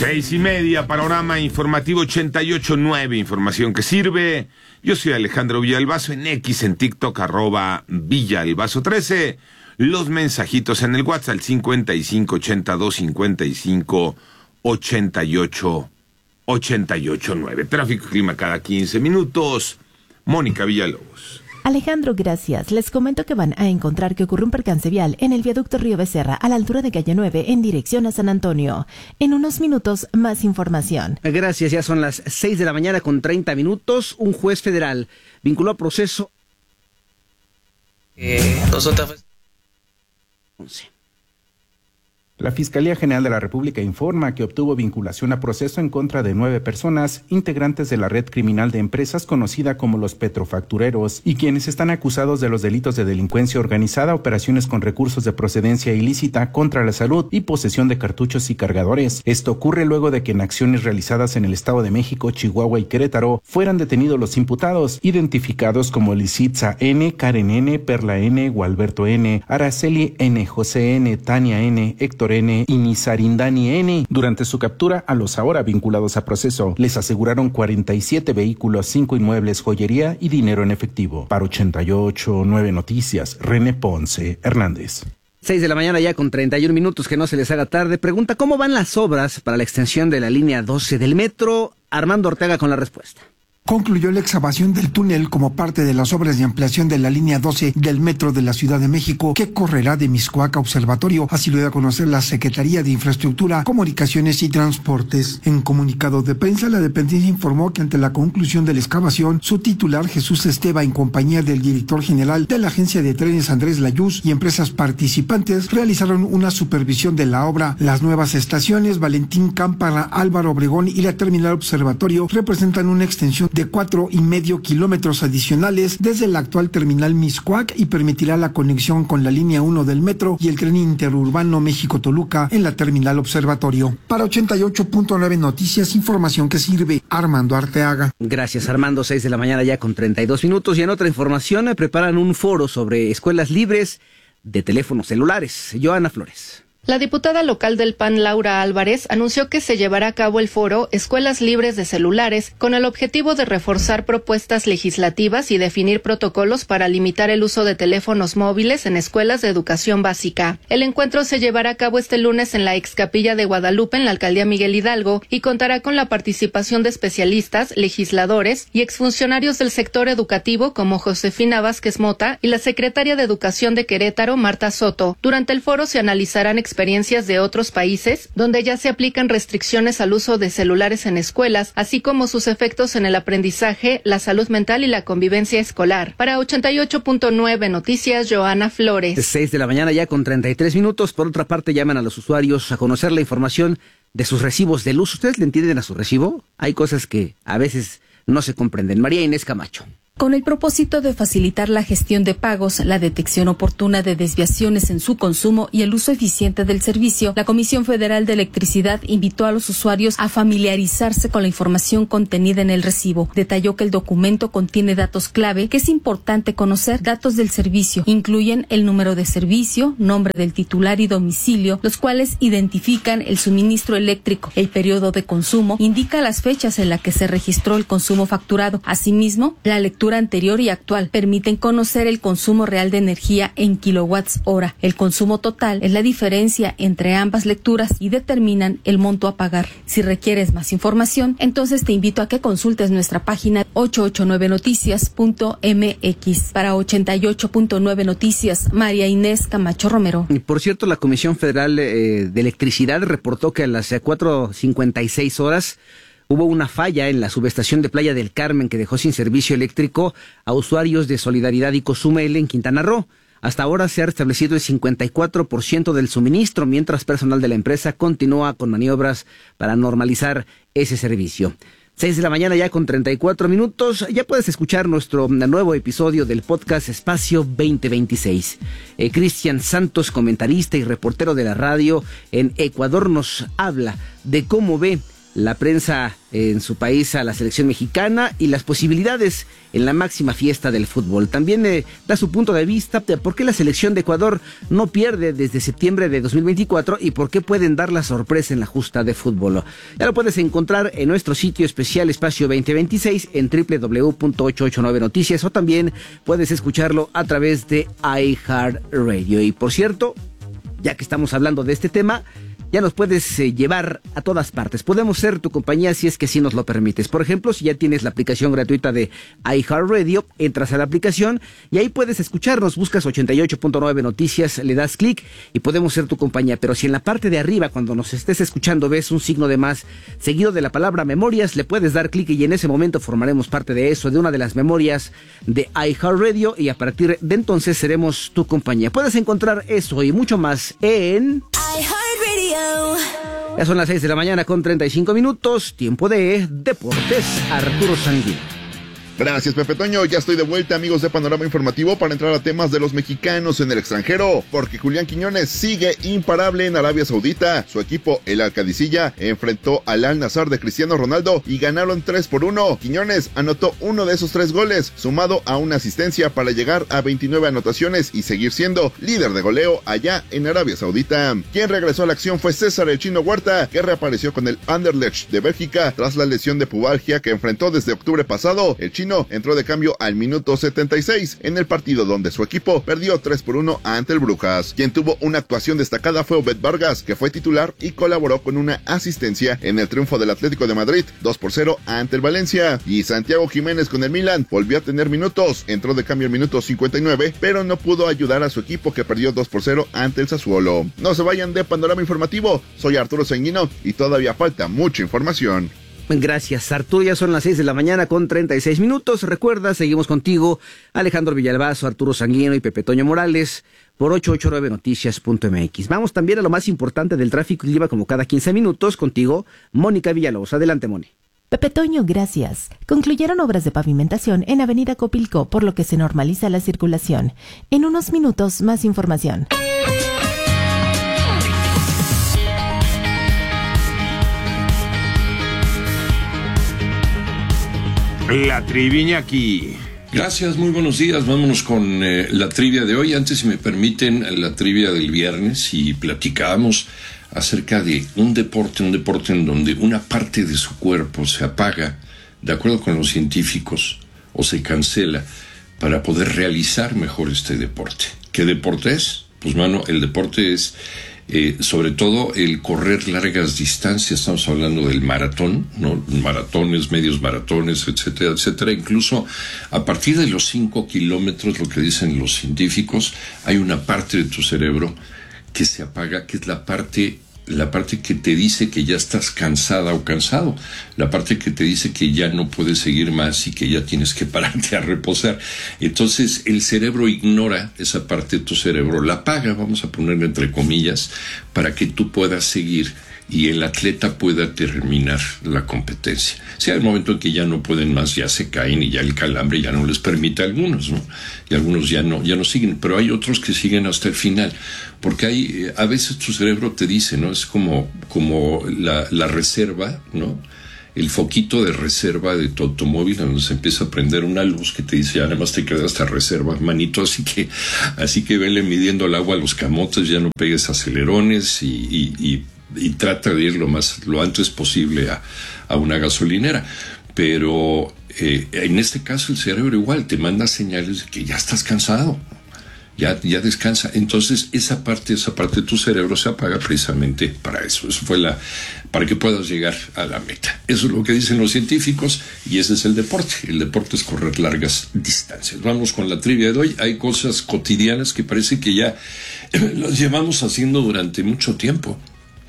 6:30, panorama informativo 88.9, información que sirve. Yo soy Alejandro Villalbazo, en X, en TikTok, @Villalbazo13. Los mensajitos en el WhatsApp, al 5582558889. Tráfico y clima cada 15 minutos. Mónica Villalobos. Alejandro, gracias. Les comento que van a encontrar que ocurre un percance vial en el viaducto Río Becerra, a la altura de calle 9, en dirección a San Antonio. En unos minutos, más información. Gracias, ya son las 6 de la mañana con 30 minutos. Un juez federal vinculó a proceso... Nosotros... 11. La Fiscalía General de la República informa que obtuvo vinculación a proceso en contra de 9 personas, integrantes de la red criminal de empresas conocida como los petrofactureros, y quienes están acusados de los delitos de delincuencia organizada, operaciones con recursos de procedencia ilícita contra la salud y posesión de cartuchos y cargadores. Esto ocurre luego de que en acciones realizadas en el Estado de México, Chihuahua y Querétaro fueran detenidos los imputados, identificados como Lisitza N., Karen N., Perla N., Gualberto N., Araceli N., José N., Tania N., Héctor N. y Nizarindani N. Durante su captura, a los ahora vinculados a proceso, les aseguraron 47 vehículos, 5 inmuebles, joyería y dinero en efectivo. Para 88.9 Noticias, René Ponce Hernández. 6 de la mañana ya con 31 minutos, que no se les haga tarde. Pregunta, ¿cómo van las obras para la extensión de la línea 12 del metro? Armando Ortega con la respuesta. Concluyó la excavación del túnel como parte de las obras de ampliación de la línea 12 del metro de la Ciudad de México, que correrá de Mixcoac a Observatorio. Así lo dio a conocer la Secretaría de Infraestructura, Comunicaciones y Transportes. En comunicado de prensa, la dependencia informó que ante la conclusión de la excavación, su titular, Jesús Esteva, en compañía del director general de la Agencia de Trenes, Andrés Layuz, y empresas participantes, realizaron una supervisión de la obra. Las nuevas estaciones Valentín Cámpara, Álvaro Obregón y la terminal Observatorio representan una extensión de 4,5 kilómetros adicionales desde el actual terminal Mixcoac, y permitirá la conexión con la línea 1 del metro y el tren interurbano México-Toluca en la terminal Observatorio. Para 88.9 Noticias, información que sirve. Armando Arteaga. Gracias, Armando. 6 de la mañana ya con 32 minutos. Y en otra información, preparan un foro sobre escuelas libres de teléfonos celulares. Joana Flores. La diputada local del PAN, Laura Álvarez, anunció que se llevará a cabo el foro Escuelas Libres de Celulares con el objetivo de reforzar propuestas legislativas y definir protocolos para limitar el uso de teléfonos móviles en escuelas de educación básica. El encuentro se llevará a cabo este lunes en la Excapilla de Guadalupe, en la alcaldía Miguel Hidalgo, y contará con la participación de especialistas, legisladores y exfuncionarios del sector educativo como Josefina Vázquez Mota y la secretaria de Educación de Querétaro, Marta Soto. Durante el foro se analizarán experiencias de otros países donde ya se aplican restricciones al uso de celulares en escuelas, así como sus efectos en el aprendizaje, la salud mental y la convivencia escolar. Para 88.9 Noticias, Joana Flores. 6 de la mañana ya con 33 minutos. Por otra parte, llaman a los usuarios a conocer la información de sus recibos de luz. ¿Ustedes le entienden a su recibo? Hay cosas que a veces no se comprenden. María Inés Camacho. Con el propósito de facilitar la gestión de pagos, la detección oportuna de desviaciones en su consumo y el uso eficiente del servicio, la Comisión Federal de Electricidad invitó a los usuarios a familiarizarse con la información contenida en el recibo. Detalló que el documento contiene datos clave que es importante conocer. Datos del servicio incluyen el número de servicio, nombre del titular y domicilio, los cuales identifican el suministro eléctrico. El periodo de consumo indica las fechas en las que se registró el consumo facturado. Asimismo, la lectura anterior y actual permiten conocer el consumo real de energía en kilowatts hora. El consumo total es la diferencia entre ambas lecturas y determinan el monto a pagar. Si requieres más información, entonces te invito a que consultes nuestra página 889noticias.mx. Para 88.9 Noticias, María Inés Camacho Romero. Y por cierto, la Comisión Federal de Electricidad reportó que a las 4:56 horas hubo una falla en la subestación de Playa del Carmen que dejó sin servicio eléctrico a usuarios de Solidaridad y Cozumel en Quintana Roo. Hasta ahora se ha restablecido el 54% del suministro, mientras personal de la empresa continúa con maniobras para normalizar ese servicio. 6 de la mañana ya con 34 minutos. Ya puedes escuchar nuestro nuevo episodio del podcast Espacio 2026. Cristian Santos, comentarista y reportero de la radio en Ecuador, nos habla de cómo ve la prensa en su país a la selección mexicana y las posibilidades en la máxima fiesta del fútbol. También da su punto de vista de por qué la selección de Ecuador no pierde desde septiembre de 2024 y por qué pueden dar la sorpresa en la justa de fútbol. Ya lo puedes encontrar en nuestro sitio especial Espacio 2026 en www.889noticias o también puedes escucharlo a través de iHeartRadio. Y por cierto, ya que estamos hablando de este tema, ya nos puedes llevar a todas partes. Podemos ser tu compañía si es que así nos lo permites. Por ejemplo, si ya tienes la aplicación gratuita de iHeartRadio, entras a la aplicación y ahí puedes escucharnos. Buscas 88.9 Noticias, le das clic y podemos ser tu compañía. Pero si en la parte de arriba, cuando nos estés escuchando, ves un signo de más seguido de la palabra memorias, le puedes dar clic y en ese momento formaremos parte de eso, de una de las memorias de iHeartRadio, y a partir de entonces seremos tu compañía. Puedes encontrar eso y mucho más en Ya son las 6 de la mañana con 35 minutos, tiempo de Deportes. Arturo Sanguino. Gracias, Pepe Toño. Ya estoy de vuelta, amigos de Panorama Informativo, para entrar a temas de los mexicanos en el extranjero, porque Julián Quiñones sigue imparable en Arabia Saudita. Su equipo, el Alcadicilla, enfrentó al Al-Nassr de Cristiano Ronaldo y ganaron 3-1. Quiñones anotó uno de esos 3 goles, sumado a una asistencia para llegar a 29 anotaciones y seguir siendo líder de goleo allá en Arabia Saudita. Quien regresó a la acción fue César el Chino Huerta, que reapareció con el Anderlecht de Bélgica tras la lesión de pubalgia que enfrentó desde octubre pasado. El Chino entró de cambio al minuto 76 en el partido donde su equipo perdió 3-1 ante el Brujas. Quien tuvo una actuación destacada fue Obed Vargas, que fue titular y colaboró con una asistencia en el triunfo del Atlético de Madrid 2-0 ante el Valencia. Y Santiago Jiménez con el Milan volvió a tener minutos, entró de cambio al minuto 59, pero no pudo ayudar a su equipo, que perdió 2-0 ante el Sassuolo. No se vayan de Panorama Informativo, soy Arturo Sanguino y todavía falta mucha información. Gracias, Arturo. Ya son las 6 de la mañana con 36 minutos. Recuerda, seguimos contigo, Alejandro Villalbazo, Arturo Sanguino y Pepe Toño Morales por 889noticias.mx. Vamos también a lo más importante del tráfico y clima, como cada 15 minutos. Contigo, Mónica Villalobos. Adelante, Moni. Pepe Toño, gracias. Concluyeron obras de pavimentación en Avenida Copilco, por lo que se normaliza la circulación. En unos minutos, más información. La trivia aquí. Gracias, muy buenos días. Vámonos con la trivia de hoy. Antes, si me permiten, la trivia del viernes, y platicábamos acerca de un deporte en donde una parte de su cuerpo se apaga, de acuerdo con los científicos, o se cancela, para poder realizar mejor este deporte. ¿Qué deporte es? Pues, mano, el deporte es sobre todo el correr largas distancias. Estamos hablando del maratón, ¿no? Maratones, medios maratones, etcétera, etcétera. Incluso a partir de los 5 kilómetros, lo que dicen los científicos, hay una parte de tu cerebro que se apaga, que es la parte que te dice que ya estás cansada o cansado, la parte que te dice que ya no puedes seguir más y que ya tienes que pararte a reposar. Entonces el cerebro ignora esa parte de tu cerebro, la apaga, vamos a ponerlo entre comillas, para que tú puedas seguir y el atleta pueda terminar la competencia. Si hay un momento en que ya no pueden más, ya se caen y ya el calambre ya no les permite a algunos, ¿no? Y algunos ya no siguen, pero hay otros que siguen hasta el final, porque hay, a veces tu cerebro te dice, ¿no? Es como la reserva, ¿no? El foquito de reserva de tu automóvil, donde se empieza a prender una luz que te dice, ya nada más te queda esta reserva, manito, así que vele midiendo el agua a los camotes, ya no pegues acelerones y trata de ir lo antes posible a una gasolinera. Pero en este caso el cerebro igual te manda señales de que ya estás cansado, ya descansa. Entonces esa parte de tu cerebro se apaga precisamente para eso. Eso fue para que puedas llegar a la meta. Eso es lo que dicen los científicos y ese es el deporte. El deporte es correr largas distancias. Vamos con la trivia de hoy. Hay cosas cotidianas que parece que ya las llevamos haciendo durante mucho tiempo.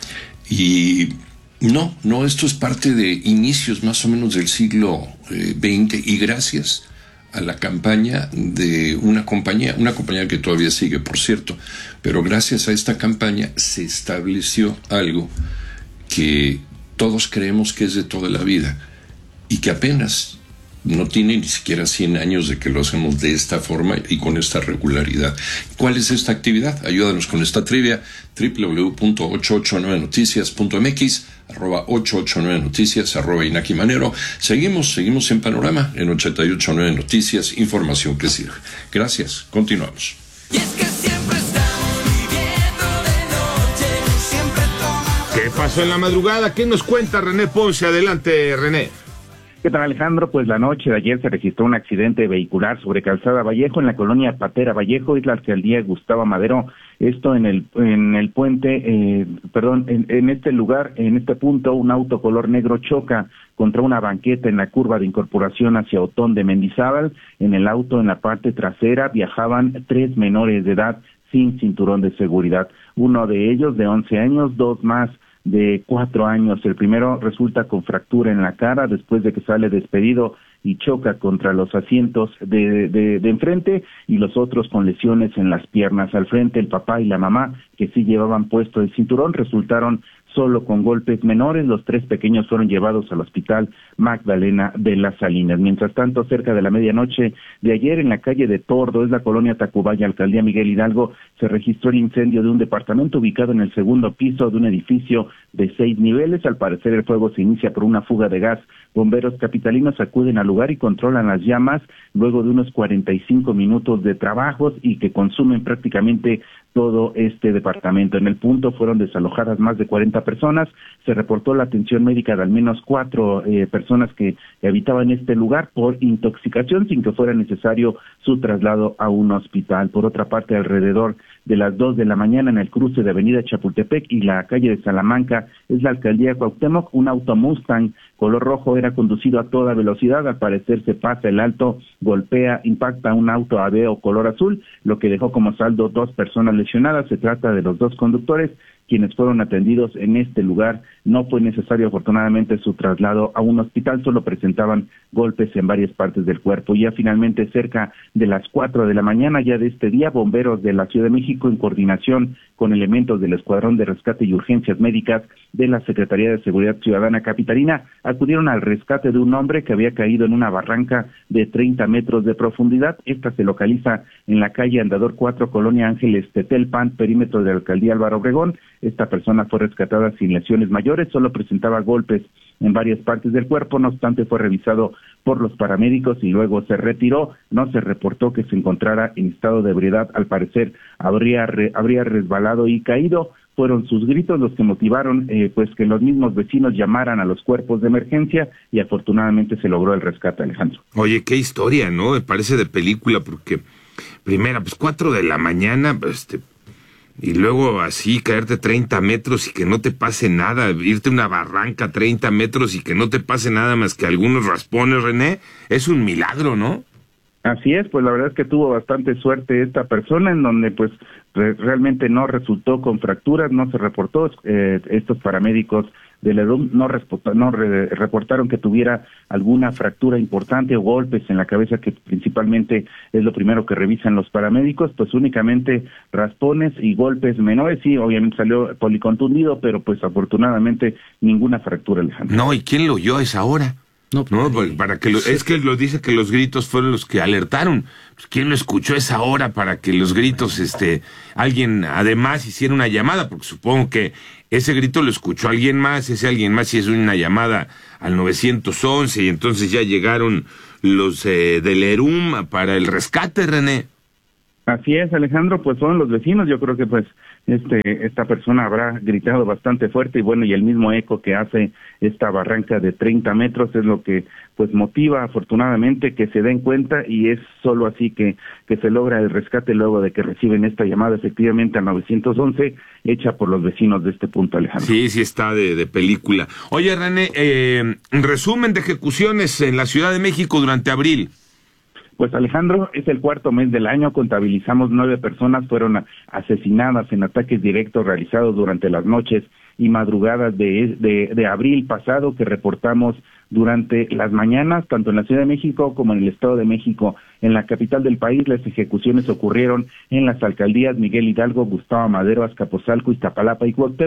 Y no, esto es parte de inicios más o menos del siglo XX, y gracias a la campaña de una compañía que todavía sigue, por cierto, pero gracias a esta campaña se estableció algo que todos creemos que es de toda la vida y que apenas no tiene ni siquiera 100 años de que lo hacemos de esta forma y con esta regularidad. ¿Cuál es esta actividad? Ayúdanos con esta trivia. www.889noticias.mx. @889noticias, @Inaki Manero. Seguimos en Panorama en 889 Noticias, información que sirve. Gracias, continuamos. Y es que siempre estamos viviendo de noche, siempre tomamos... ¿Qué pasó en la madrugada? ¿Qué nos cuenta René Ponce? Adelante, René. ¿Qué tal, Alejandro? Pues la noche de ayer se registró un accidente vehicular sobre Calzada Vallejo en la colonia Patera Vallejo, es la alcaldía Gustavo Madero. Esto en el puente, en este lugar, en este punto, un auto color negro choca contra una banqueta en la curva de incorporación hacia Otón de Mendizábal. En el auto, en la parte trasera, viajaban 3 menores de edad sin cinturón de seguridad. Uno de ellos de 11 años, 2 más de 4 años. El primero resulta con fractura en la cara después de que sale despedido y choca contra los asientos de enfrente, y los otros con lesiones en las piernas. Al frente, el papá y la mamá, que sí llevaban puesto el cinturón, resultaron solo con golpes menores. Los 3 pequeños fueron llevados al hospital Magdalena de las Salinas. Mientras tanto, cerca de la medianoche de ayer, en la calle de Tordo, es la colonia Tacubaya, alcaldía Miguel Hidalgo, se registró el incendio de un departamento ubicado en el segundo piso de un edificio de 6 niveles. Al parecer, el fuego se inicia por una fuga de gas. Bomberos capitalinos acuden al lugar y controlan las llamas luego de unos 45 minutos de trabajos y que consumen prácticamente todo este departamento. En el punto fueron desalojadas más de 40 personas. Se reportó la atención médica de al menos 4 personas que habitaban este lugar por intoxicación, sin que fuera necesario su traslado a un hospital. Por otra parte, alrededor de las 2 de la mañana, en el cruce de Avenida Chapultepec y la calle de Salamanca, es la alcaldía Cuauhtémoc, un auto Mustang color rojo era conducido a toda velocidad. Al parecer se pasa el alto, golpea, impacta un auto Aveo color azul, lo que dejó como saldo 2 personas lesionadas. Se trata de los 2 conductores, quienes fueron atendidos en este lugar. No fue necesario, afortunadamente, su traslado a un hospital, solo presentaban golpes en varias partes del cuerpo. Ya finalmente, cerca de las 4 de la mañana ya de este día, bomberos de la Ciudad de México, en coordinación con elementos del Escuadrón de Rescate y Urgencias Médicas de la Secretaría de Seguridad Ciudadana Capitalina, acudieron al rescate de un hombre que había caído en una barranca de 30 metros de profundidad. Esta se localiza en la calle Andador 4, Colonia Ángeles Tetelpan, perímetro de la alcaldía Álvaro Obregón. Esta persona fue rescatada sin lesiones mayores, solo presentaba golpes en varias partes del cuerpo. No obstante, fue revisado por los paramédicos y luego se retiró. No se reportó que se encontrara en estado de ebriedad. Al parecer habría resbalado y caído. Fueron sus gritos los que motivaron pues que los mismos vecinos llamaran a los cuerpos de emergencia, y afortunadamente se logró el rescate, Alejandro. Oye, qué historia, ¿no? Me parece de película, porque primera, pues 4 de la mañana, y luego así caerte 30 metros y que no te pase nada, irte a una barranca 30 metros y que no te pase nada más que algunos raspones, René, es un milagro, ¿no? Así es, pues la verdad es que tuvo bastante suerte esta persona, en donde pues realmente no resultó con fracturas, no se reportó. Estos paramédicos de la EDUM no reportaron que tuviera alguna fractura importante o golpes en la cabeza, que principalmente es lo primero que revisan los paramédicos. Pues únicamente raspones y golpes menores. Sí, obviamente salió policontundido, pero pues afortunadamente ninguna fractura, Alejandro. No, ¿y quién lo oyó a esa hora? No, para que es que lo dice que los gritos fueron los que alertaron. Pues, ¿quién lo escuchó a esa hora para que los gritos, alguien además hiciera una llamada? Porque supongo que ese grito lo escuchó alguien más, ese alguien más hizo una llamada al 911 y entonces ya llegaron los del ERUM para el rescate, René. Así es, Alejandro, pues son los vecinos. Yo creo que pues esta persona habrá gritado bastante fuerte, y bueno, y el mismo eco que hace esta barranca de 30 metros es lo que pues motiva afortunadamente que se den cuenta, y es solo así que se logra el rescate luego de que reciben esta llamada efectivamente al 911 hecha por los vecinos de este punto, Alejandro. Sí está de película. Oye, René, resumen de ejecuciones en la Ciudad de México durante abril. Pues, Alejandro, es el 4º mes del año, contabilizamos 9 personas fueron asesinadas en ataques directos realizados durante las noches y madrugadas de abril pasado, que reportamos durante las mañanas, tanto en la Ciudad de México como en el Estado de México. En la capital del país, las ejecuciones ocurrieron en las alcaldías Miguel Hidalgo, Gustavo Madero, Azcapotzalco, Iztapalapa y Cuauhtémoc.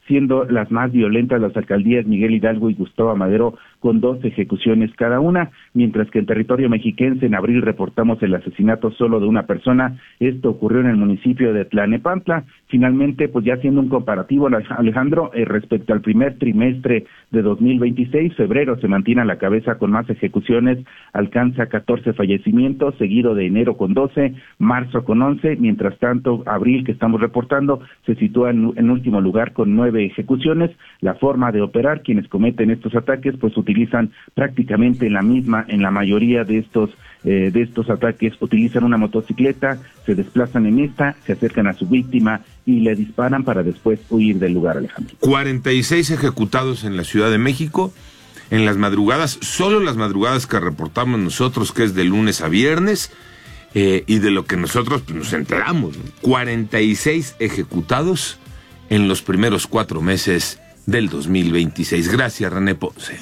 siendo las más violentas las alcaldías Miguel Hidalgo y Gustavo Amadero, con 2 ejecuciones cada una, mientras que en territorio mexiquense en abril reportamos el asesinato solo de una persona. Esto ocurrió en el municipio de Tlalnepantla. Finalmente, pues ya haciendo un comparativo, Alejandro, respecto al primer trimestre de 2026, febrero se mantiene a la cabeza con más ejecuciones, alcanza 14 fallecimientos, seguido de enero con 12, marzo con 11, mientras tanto, abril que estamos reportando se sitúa en último lugar con 9 ejecuciones. La forma de operar, quienes cometen estos ataques, pues utilizan prácticamente la misma en la mayoría de estos ataques, utilizan una motocicleta, se desplazan en esta, se acercan a su víctima y le disparan para después huir del lugar, Alejandro. 46 ejecutados en la Ciudad de México, en las madrugadas, solo las madrugadas que reportamos nosotros, que es de lunes a viernes, y de lo que nosotros pues, nos enteramos, ¿no? 46 ejecutados en los primeros 4 meses del 2026. Gracias, René Ponce.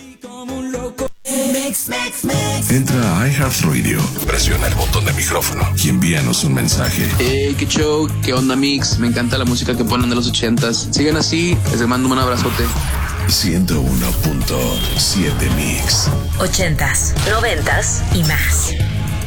Entra a iHeartRadio, presiona el botón de micrófono y envíanos un mensaje. Qué show, qué onda Mix, me encanta la música que ponen de los 80s. Sigan así, les mando un abrazote. 101.7 Mix. 80s, 90s y más.